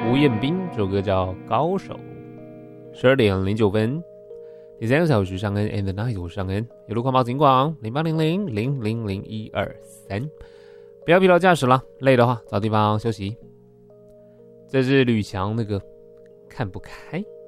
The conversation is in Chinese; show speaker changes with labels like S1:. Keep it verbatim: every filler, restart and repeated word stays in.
S1: 吴彦斌，这首歌叫《高手》。十二点零九分，第三个小时上恩 and the night， 我是上恩，有路况报警广零八零零零零零一二三，不要疲劳驾驶了，累的话找地方休息。这是吕强那个看不开。